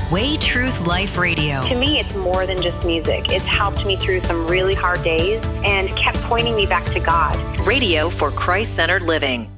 Way Truth Life Radio. To me, it's more than just music. It's helped me through some really hard days and kept pointing me back to God. Radio for Christ-centered living.